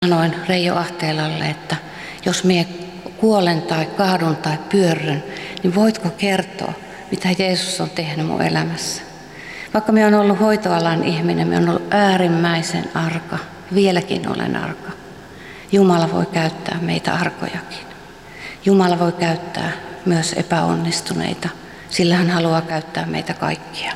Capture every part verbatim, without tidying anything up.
Sanoin Reijo Ahteelalle, että jos mie kuolen tai kaadun tai pyörryn, niin voitko kertoa, mitä Jeesus on tehnyt mun elämässä? Vaikka minä olen ollut hoitoalan ihminen, minä olen ollut äärimmäisen arka. Vieläkin olen arka. Jumala voi käyttää meitä arkojakin. Jumala voi käyttää myös epäonnistuneita, sillä hän haluaa käyttää meitä kaikkia.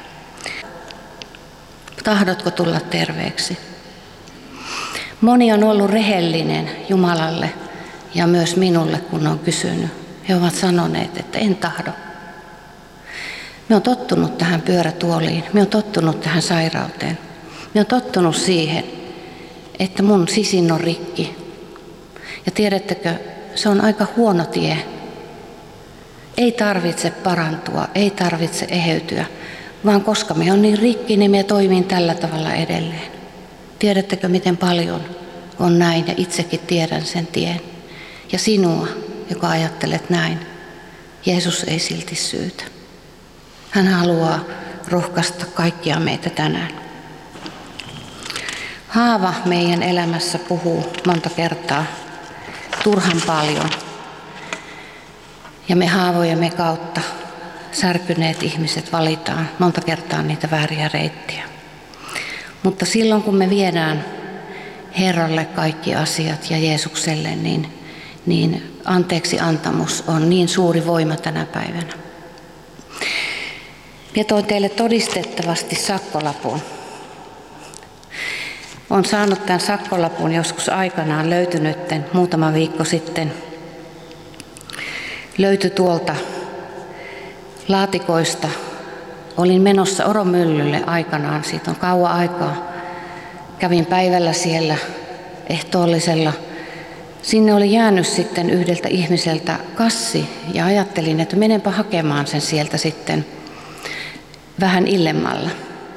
Tahdotko tulla terveeksi? Moni on ollut rehellinen Jumalalle ja myös minulle, kun on kysynyt. He ovat sanoneet, että en tahdo. Minä olen tottunut tähän pyörätuoliin. Minä olen tottunut tähän sairauteen. Minä olen tottunut siihen, että mun sisin on rikki. Ja tiedättekö, se on aika huono tie. Ei tarvitse parantua, ei tarvitse eheytyä, vaan koska me on niin rikki, niin me toimin tällä tavalla edelleen. Tiedättekö, miten paljon on näin, ja itsekin tiedän sen tien. Ja sinua, joka ajattelet näin, Jeesus ei silti syytä. Hän haluaa rohkaista kaikkia meitä tänään. Haava meidän elämässä puhuu monta kertaa turhan paljon. Ja me haavojemme kautta särkyneet ihmiset valitaan monta kertaa niitä vääriä reittiä. Mutta silloin kun me viedään Herralle kaikki asiat ja Jeesukselle, niin, niin anteeksi antamus on niin suuri voima tänä päivänä. Minä toin teille todistettavasti sakkolapun. Olen saanut tämän sakkolapun joskus aikanaan löytynytten muutama viikko sitten. Löytyi tuolta laatikoista. Olin menossa Oromyllylle aikanaan, siitä on kauan aikaa. Kävin päivällä siellä ehtoollisella. Sinne oli jäänyt sitten yhdeltä ihmiseltä kassi ja ajattelin, että menenpä hakemaan sen sieltä sitten vähän illemmalla.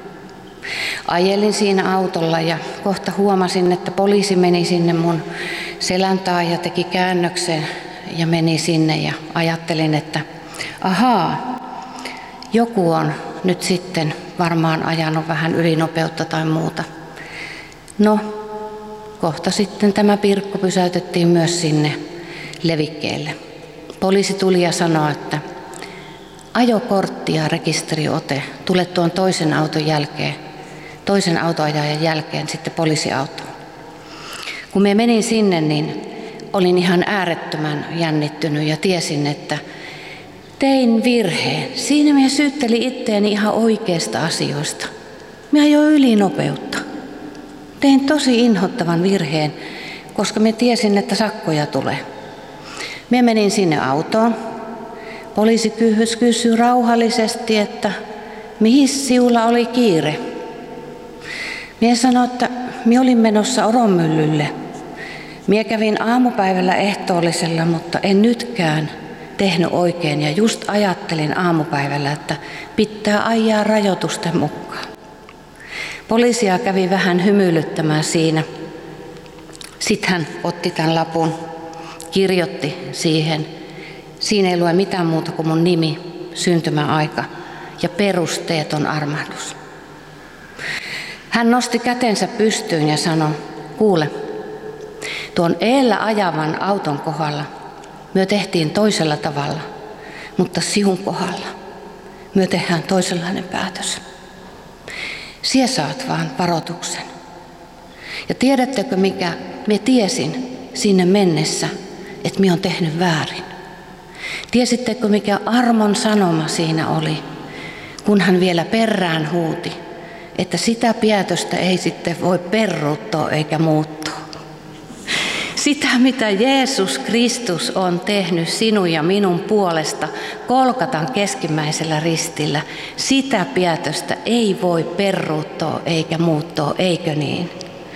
Ajelin siinä autolla ja kohta huomasin, että poliisi meni sinne mun selän taa ja teki käännöksen ja meni sinne ja ajattelin, että ahaa, joku on nyt sitten varmaan ajanut vähän ylinopeutta tai muuta. No, kohta sitten tämä Pirkko pysäytettiin myös sinne levikkeelle. Poliisi tuli ja sanoi, että ajokortti ja rekisteriote, tule tuon toisen auton jälkeen, toisen autoajajan jälkeen sitten poliisiautoon. Kun me menin sinne, niin olin ihan äärettömän jännittynyt ja tiesin, että tein virheen. Siinä minä syyttelin itseäni ihan oikeista asioista. Minä ajoin ylinopeutta. Tein tosi inhottavan virheen, koska minä tiesin, että sakkoja tulee. Minä menin sinne autoon. Poliisi kysyi rauhallisesti, että mihin sinulla oli kiire. Minä sanoin, että minä olin menossa Oromyllylle. Minä kävin aamupäivällä ehtoollisella, mutta en nytkään tehnyt oikein ja just ajattelin aamupäivällä, että pitää ajaa rajoitusten mukaan. Poliisia kävi vähän hymyilyttämään siinä. Sitten hän otti tämän lapun, kirjoitti siihen. Siinä ei lue mitään muuta kuin mun nimi, syntymäaika ja perusteeton armahdus. Hän nosti kätensä pystyyn ja sanoi, kuule, tuon eellä ajavan auton kohdalla me tehtiin toisella tavalla, mutta sinun kohdalla me tehdään toisenlainen päätös. Sinä saat vaan varoituksen. Ja tiedättekö mikä, me tiesin sinne mennessä, että minä olen tehnyt väärin. Tiesittekö mikä armon sanoma siinä oli, kun hän vielä perään huuti, että sitä päätöstä ei sitten voi peruuttaa eikä muuttua. Sitä, mitä Jeesus Kristus on tehnyt sinun ja minun puolesta Golgatan keskimmäisellä ristillä, sitä päätöstä ei voi peruuttaa eikä muuttaa, eikö niin?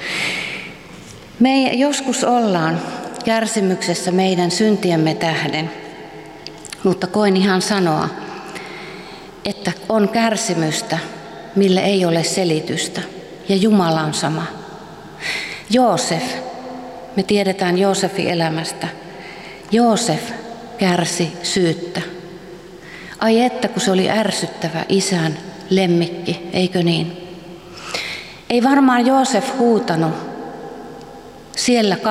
Me joskus ollaan kärsimyksessä meidän syntiemme tähden, mutta koin ihan sanoa, että on kärsimystä, mille ei ole selitystä, ja Jumala on sama. Joosef. Me tiedetään Joosefin elämästä. Joosef kärsi syyttä. Ai että, kun se oli ärsyttävä isän lemmikki, eikö niin? Ei varmaan Joosef huutanut Siellä